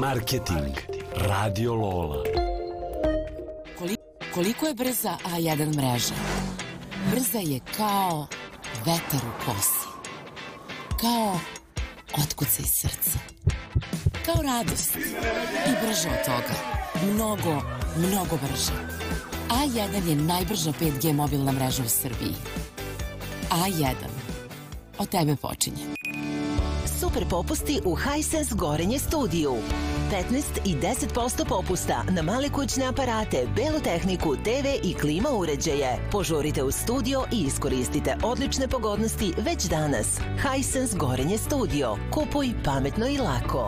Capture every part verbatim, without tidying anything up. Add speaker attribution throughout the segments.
Speaker 1: Marketing. Radio Lola.
Speaker 2: Koliko je brza A jedan mreža? Brza je kao vetar u kosi. Kao otkucaj srca. Kao radost. I brže od toga. Mnogo, mnogo brže. A jedan je najbrža pet G mobilna mreža u Srbiji. A jedan. Od tebe počinje.
Speaker 3: Super popusti u Hisense Gorenje studiju. petnaest i deset posto popusta na male kućne aparate, belu tehniku, te ve i klima uređaje. Požurite u studio i iskoristite odlične pogodnosti već danas. Hisense Gorenje studio. Kupuj pametno i lako.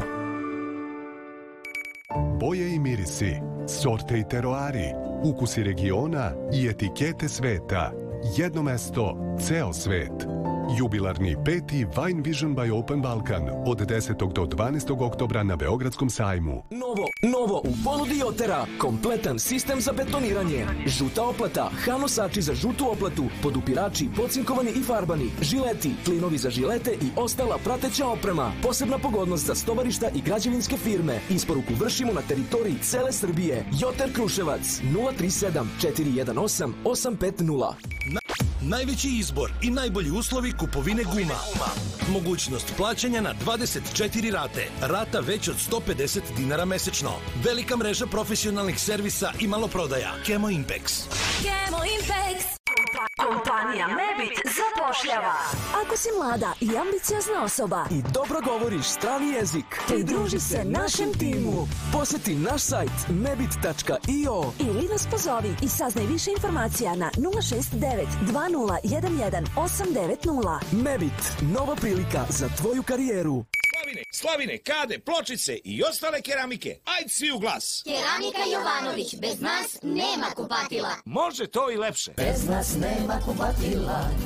Speaker 4: Boje i mirisi, sorte i teroari, ukusi regiona i etikete sveta. Jedno mesto, ceo svet. Jubilarni peti Wine Vision by Open Balkan od desetog do dvanaestog oktobra na Beogradskom sajmu.
Speaker 5: Novo, novo u ponudi Jotera. Kompletan sistem za betoniranje. Žuta oplata, hanosači za žutu oplatu, podupirači, pocinkovani i farbani, žileti, klinovi za žilete i ostala prateća oprema. Posebna pogodnost za stovarišta i građevinske firme. Isporuku vršimo na teritoriji cele Srbije. Joter Kruševac nula tri sedam četiri jedan osam osam pet nula.
Speaker 6: Najveći izbor i najbolji uslovi kupovine guma. Mogućnost plaćanja na dvadeset četiri rate. Rata već od sto pedeset dinara mesečno. Velika mreža profesionalnih servisa i maloprodaja. Kemo Impex.
Speaker 7: Kemo Impex. Kompanija Mebit zapošljava. Ako si mlada i ambiciozna osoba
Speaker 5: i dobro govoriš strani jezik,
Speaker 7: pridruži se našem timu.
Speaker 5: Poseti naš sajt mebit tačka i o
Speaker 7: ili nas pozovi i saznaj više informacija na nula šest devet dva nula jedan jedan osam devet nula.
Speaker 5: Mebit, nova prilika za tvoju karijeru.
Speaker 6: Slavine, slavine, kade, pločice i ostale keramike. Ajde svi u glas.
Speaker 8: Keramika Jovanović, bez nas nema kupatila.
Speaker 6: Može to i lepše.
Speaker 9: Bez nas nema kupatila.